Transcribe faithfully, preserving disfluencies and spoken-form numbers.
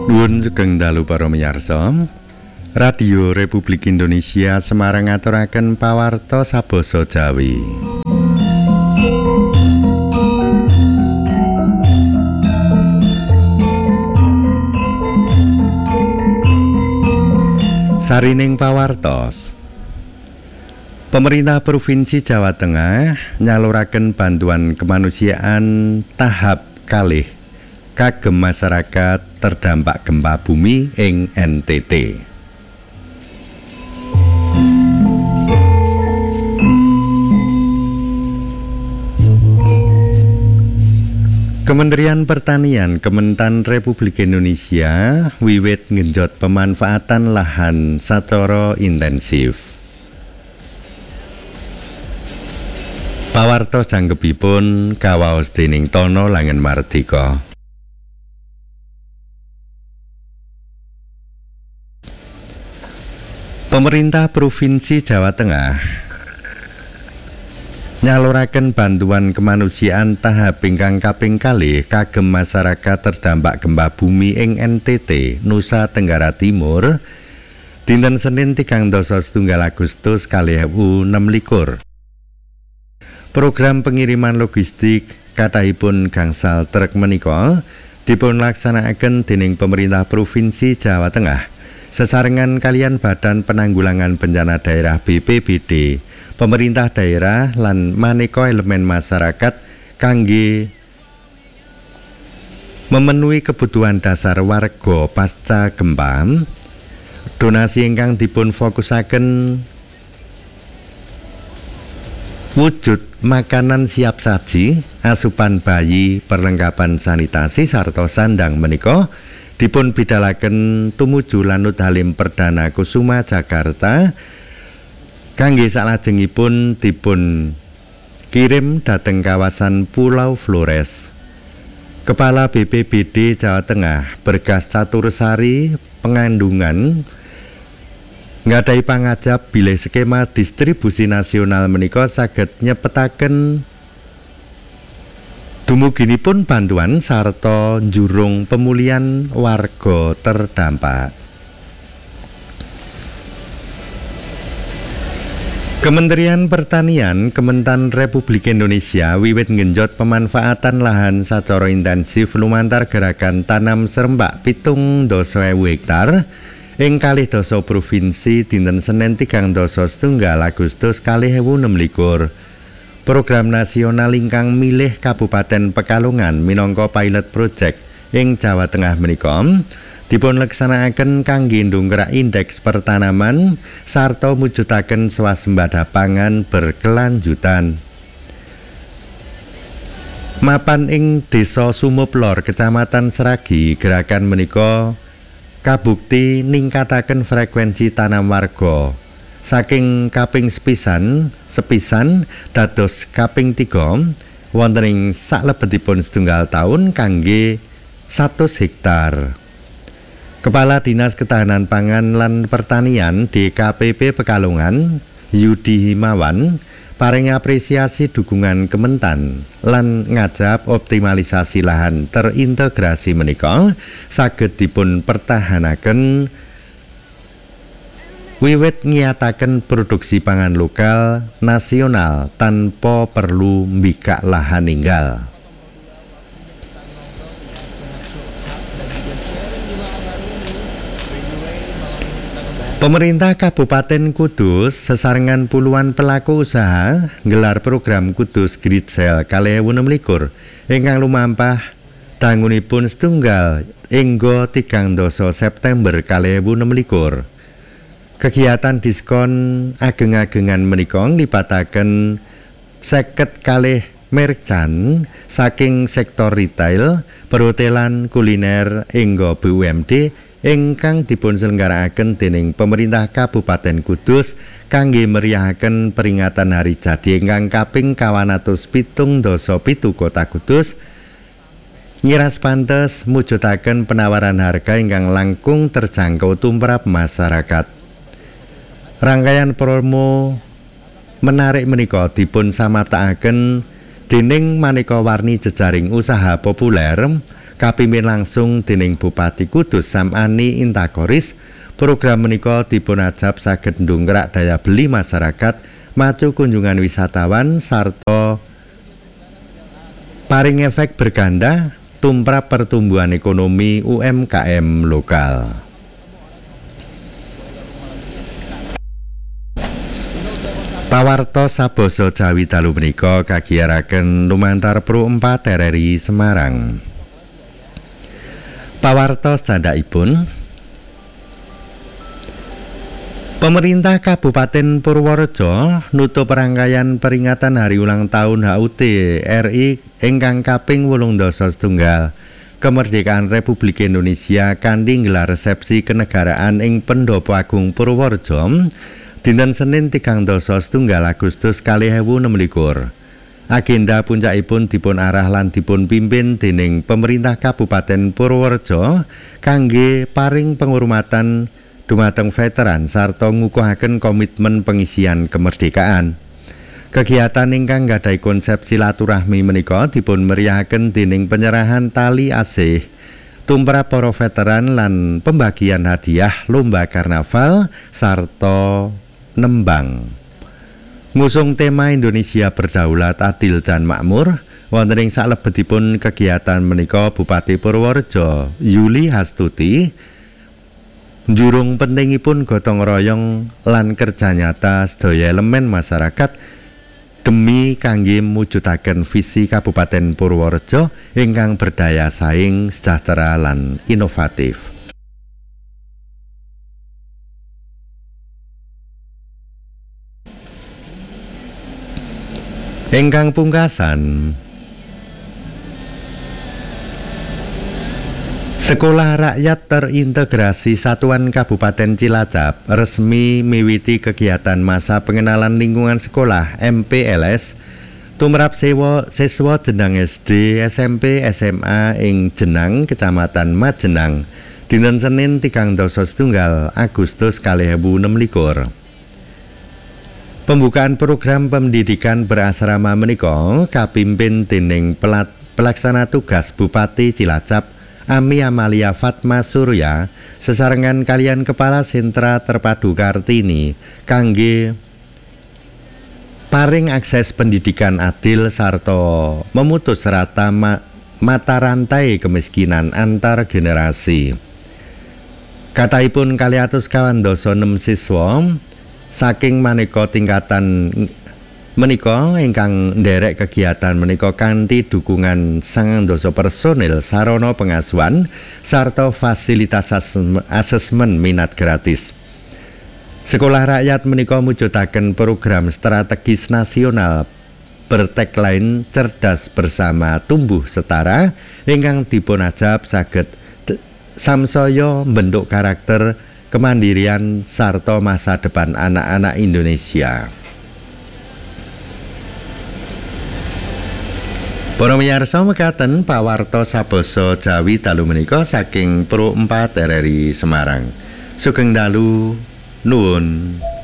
Nuwun sugeng dalu para miyarsa. Radio Republik Indonesia Semarang ngaturaken pawarta sabasa Jawi. Sarining pawartos. Pemerintah Provinsi Jawa Tengah nyaluraken bantuan kemanusiaan tahap kalih kagem masyarakat terdampak gempa bumi ing N T T. Kementerian Pertanian Kementan Republik Indonesia wiwit ngenjot pemanfaatan lahan sacara intensif. Pawartos janggepipun kawaos dening Tono Langen Mardika. Pemerintah Provinsi Jawa Tengah nyaluraken bantuan kemanusiaan tahap ingkang kaping kalih kagem masyarakat terdampak gempa bumi ing N T T Nusa Tenggara Timur dinten Senin tigang dasa setunggal Agustus kalih ewu enem likur. Program pengiriman logistik kathahipun gangsal truk menika dipun laksanakaken dening pemerintah Provinsi Jawa Tengah sesarengan kalian Badan Penanggulangan Bencana Daerah B P B D, pemerintah daerah lan maneka elemen masyarakat kangge memenuhi kebutuhan dasar warga pasca gempa. Donasi ingkang dipun fokusaken wujud makanan siap saji, asupan bayi, perlengkapan sanitasi sarta sandang menika dipun bidalaken tumuju Lanut Halim Perdana Kusuma Jakarta kangge salajengipun dipun kirim dhateng kawasan Pulau Flores. Kepala B P B D Jawa Tengah Bergas Catursari Pengandungan nggadahi pangajab bilih skema distribusi nasional menika saged nyepetaken dumuginipun bantuan sarta njurung pemulihan warga terdampak. Kementerian Pertanian Kementan Republik Indonesia wiwit ngenjot pemanfaatan lahan sacara intensif lumantar gerakan tanam serembak pitung dasa ewu hektar ing kalih dasa provinsi dinten Senin tigang dasa setunggal Agustus kalih ewu enem likur. Program nasional ingkang milih Kabupaten Pekalongan minangka pilot project ing Jawa Tengah menika dipun leksanakaken kangge ndongkrak indeks pertanaman sarta mujudaken swasembada pangan berkelanjutan. Mapan ing Desa Sumeplor, Kecamatan Seragi, gerakan menika kabukti ningkataken frekuensi tanam warga saking kaping sepisan sepisan dados kaping tiga wonten ing salebetipun setunggal taun kangge satus hektar. Kepala Dinas Ketahanan Pangan lan Pertanian D K P P Pekalongan Yudi Himawan paring apresiasi dukungan Kementan lan ngajab optimalisasi lahan terintegrasi menika saged dipun pertahanaken wiwit ngiyataken produksi pangan lokal nasional tanpa perlu mbikak lahan ninggal. Pemerintah Kabupaten Kudus sesarengan puluhan pelaku usaha nggelar program Kudus Grid Sale kalih ewu enem likur ingkang lumampah dangunipun setunggal hingga tigang dasa September kalih ewu enem likur. Kegiatan diskon ageng-agengan menika nglibataken seket kalih merchant saking sektor retail, perhotelan, kuliner, hingga B U M D ingkang dipun selenggaraken dening pemerintah Kabupaten Kudus kangge meriahaken peringatan hari jadi ingkang kaping kawan atus pitung dasa pitu Kota Kudus. Nyiras pantes mujudaken penawaran harga ingkang langkung terjangkau tumrap masyarakat. Rangkaian promo menarik menika dipun samataaken dening maneka warni jejaring usaha populer kapimpin langsung dening Bupati Kudus Samani Intakoris. Program menika dipun ajab saged ndongkrak daya beli masyarakat, macu kunjungan wisatawan sarta paring efek berganda tumrap pertumbuhan ekonomi U M K M lokal. Pawarto sabasa Jawi dalu menika kagiyaraken lumantar Pro empat R R I Semarang. Pawarto candhakipun, pemerintah Kabupaten Purworejo nutup rangkaian peringatan hari ulang tahun H U T R I ingkang kaping wolung dasa setunggal kemerdekaan Republik Indonesia kanthi nggelar resepsi kenegaraan ing Pendopo Agung Purworejo dinten Senin tigang dasa setunggal Agustus kalih ewu enem likur. Agenda puncakipun dipun arah lan dipun pimpin dening pemerintah Kabupaten Purworejo kangge paring penghormatan dumateng veteran sarta ngukuhaken komitmen pengisian kemerdekaan. Kegiatan ingkang nggadhahi konsep silaturahmi menika dipun meriahaken dening penyerahan tali asih tumrap para veteran lan pembagian hadiah lomba karnaval sarta nembang. Ngusung tema Indonesia Berdaulat, Adil dan Makmur, wonten ing salebetipun kegiatan menika Bupati Purworejo Yuli Hastuti njurung pentingipun gotong royong lan kerja nyata sedaya elemen masyarakat demi kangge mujudaken visi Kabupaten Purworejo ingkang berdaya saing, sejahtera lan inovatif. Ingkang pungkasan, Sekolah Rakyat Terintegrasi Satuan Kabupaten Cilacap resmi miwiti kegiatan masa pengenalan lingkungan sekolah M P L S tumrap sewa siswa jeneng S D, S M P, S M A ing Jenang, Kecamatan Majenang dinten Senin tigang dasa setunggal Agustus kalih ewu enem likur. Pembukaan program pendidikan berasrama menika kapimpin dening pelaksana tugas Bupati Cilacap Ami Amalia Fatma Surya sesarengan kalian Kepala Sentra Terpadu Kartini kangge paring akses pendidikan adil sarta memutus rata ma mata rantai kemiskinan antar generasi. Kathahipun kalih atus kawan dasa enem siswa saking maneka tingkatan menika ingkang nderek kegiatan menika kanthi dukungan sangang dasa personil sarana pengasuhan sarta fasilitas asesmen minat gratis. Sekolah Rakyat menika mujudaken program strategis nasional bertagline cerdas bersama tumbuh setara ingkang dipun ajab saged samsaya mbentuk karakter kemandirian sarta masa depan anak-anak Indonesia. Para miyarsa mekaten pawarta sabasa Jawi dalu menika saking Pro empat R R I Semarang. Sugeng dalu nuwun.